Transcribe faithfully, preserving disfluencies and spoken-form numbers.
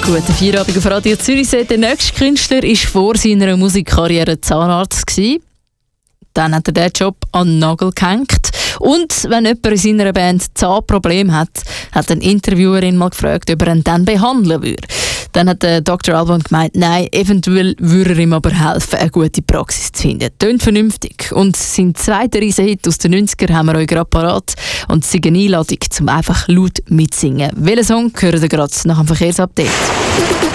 Guten Feierabend auf Radio Zürichsee. Der nächste Künstler war vor seiner Musikkarriere Zahnarzt gewesen. Dann hat er diesen Job an den Nagel gehängt. Und wenn jemand in seiner Band Zahnprobleme hat, hat eine Interviewerin mal gefragt, ob er ihn dann behandeln würde. Dann hat der Doktor Alban gemeint, nein, eventuell würde er ihm aber helfen, eine gute Praxis zu finden. Tönt vernünftig. Und sein zweiter Riesenhit aus den neunzigern haben wir euch gerade parat. Und es ist eine Einladung, um einfach laut mitsingen. Welchen Song hören ihr gerade nach dem Verkehrsupdate?